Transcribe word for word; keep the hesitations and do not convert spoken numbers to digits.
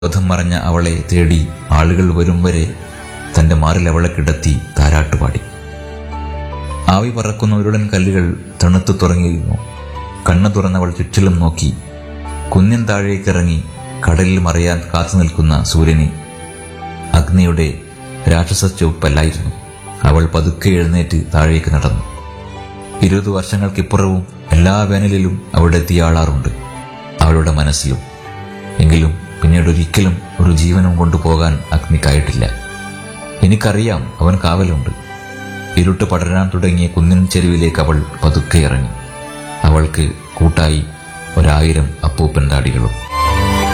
ബോധം മറഞ്ഞ അവളെ തേടി ആളുകൾ വരും വരെ തന്റെ മാറിൽ അവളെ കിടത്തി താരാട്ടുപാടി. ആവി പറക്കുന്ന ഉരുളൻ കല്ലുകൾ തണുത്തു തുടങ്ങിയിരുന്നു. കണ്ണു തുറന്നവൾ ചുറ്റിലും നോക്കി. കുന്നിൻ താഴേക്കിറങ്ങി കടലിൽ മറയാൻ കാത്തു നിൽക്കുന്ന സൂര്യന് അഗ്നിയുടെ രാക്ഷസ ചുവപ്പല്ലായിരുന്നു. അവൾ പതുക്കെ എഴുന്നേറ്റ് താഴേക്ക് നടന്നു. ഇരുപത് വർഷങ്ങൾക്കിപ്പുറവും എല്ലാ വേനലിലും അവിടെ എത്തിയാളാറുണ്ട് അവളുടെ മനസ്സിലും. എങ്കിലും പിന്നീട് ഒരിക്കലും ഒരു ജീവനും കൊണ്ടുപോകാൻ അഗ്നിക്കായിട്ടില്ല. എനിക്കറിയാം, അവൻ കാവലുണ്ട്. ഇരുട്ട് പടരാൻ തുടങ്ങിയ കുന്നിൻ ചെരുവിലേക്ക് അവൾ പതുക്കെ ഇറങ്ങി. അവൾക്ക് കൂട്ടായി ഒരായിരം അപ്പൂപ്പൻ താടികളും.